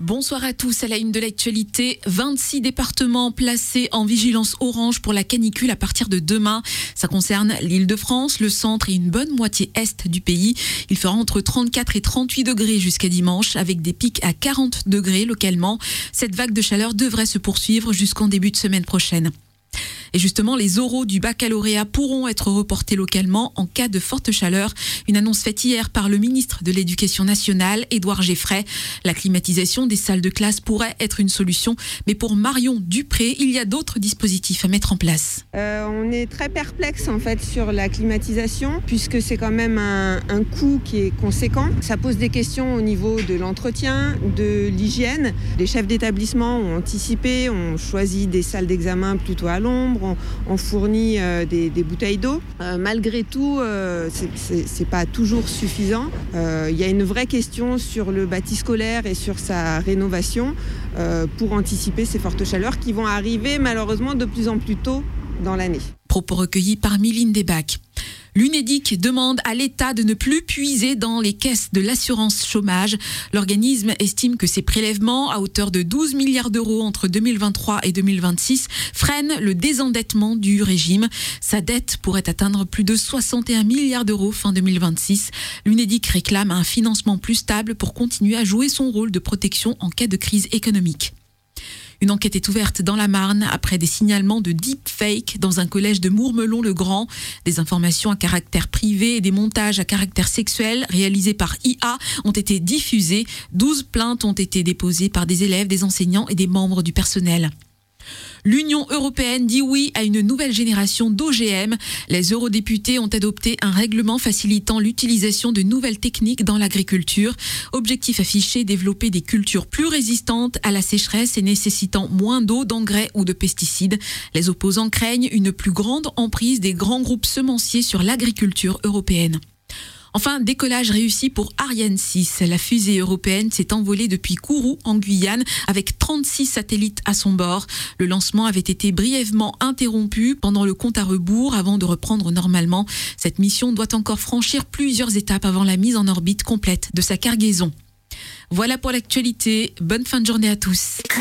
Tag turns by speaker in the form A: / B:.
A: Bonsoir à tous. À la une de l'actualité, 26 départements placés en vigilance orange pour la canicule à partir de demain. Ça concerne l'Île-de-France, le centre et une bonne moitié est du pays. Il fera entre 34 et 38 degrés jusqu'à dimanche, avec des pics à 40 degrés localement. Cette vague de chaleur devrait se poursuivre jusqu'en début de semaine prochaine. Et justement, les oraux du baccalauréat pourront être reportés localement en cas de forte chaleur. Une annonce faite hier par le ministre de l'Éducation nationale, Édouard Geffray. La climatisation des salles de classe pourrait être une solution, mais pour Marion Dupré, il y a d'autres dispositifs à mettre en place.
B: On est très perplexe en fait sur la climatisation, puisque c'est quand même un coût qui est conséquent. Ça pose des questions au niveau de l'entretien, de l'hygiène. Les chefs d'établissement ont anticipé, ont choisi des salles d'examen plutôt à l'ombre. On fournit des bouteilles d'eau. Malgré tout, c'est pas toujours suffisant. Il y a une vraie question sur le bâti scolaire et sur sa rénovation pour anticiper ces fortes chaleurs qui vont arriver malheureusement de plus en plus tôt dans l'année.
A: Propos recueillis par Mylène Desbacs. L'Unédic demande à l'État de ne plus puiser dans les caisses de l'assurance chômage. L'organisme estime que ces prélèvements, à hauteur de 12 milliards d'euros entre 2023 et 2026, freinent le désendettement du régime. Sa dette pourrait atteindre plus de 61 milliards d'euros fin 2026. L'Unédic réclame un financement plus stable pour continuer à jouer son rôle de protection en cas de crise économique. Une enquête est ouverte dans la Marne après des signalements de deepfake dans un collège de Mourmelon-le-Grand. Des informations à caractère privé et des montages à caractère sexuel réalisés par IA ont été diffusés. 12 plaintes ont été déposées par des élèves, des enseignants et des membres du personnel. L'Union européenne dit oui à une nouvelle génération d'OGM. Les eurodéputés ont adopté un règlement facilitant l'utilisation de nouvelles techniques dans l'agriculture. Objectif affiché, développer des cultures plus résistantes à la sécheresse et nécessitant moins d'eau, d'engrais ou de pesticides. Les opposants craignent une plus grande emprise des grands groupes semenciers sur l'agriculture européenne. Enfin, décollage réussi pour Ariane 6. La fusée européenne s'est envolée depuis Kourou, en Guyane, avec 36 satellites à son bord. Le lancement avait été brièvement interrompu pendant le compte à rebours avant de reprendre normalement. Cette mission doit encore franchir plusieurs étapes avant la mise en orbite complète de sa cargaison. Voilà pour l'actualité. Bonne fin de journée à tous.